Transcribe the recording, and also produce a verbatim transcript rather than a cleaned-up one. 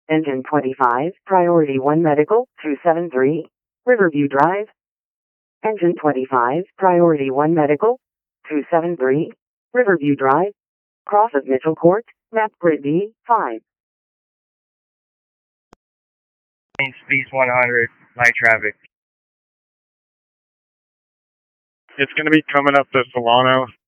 Engine twenty-five, Priority one Medical, two seven three, Riverview Drive. Engine twenty-five, Priority one Medical, two seven three, Riverview Drive. Cross of Mitchell Court, map grid D, five. Speed one hundred, light traffic. It's going to be coming up to Solano.